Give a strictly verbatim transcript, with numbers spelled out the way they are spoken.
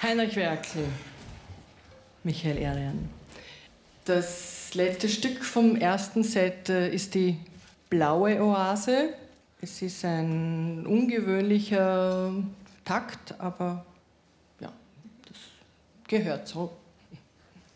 Heinrich Werkel, Michael Erdem. Das letzte Stück vom ersten Set ist die Blaue Oase. Es ist ein ungewöhnlicher Takt, aber ja, das gehört so.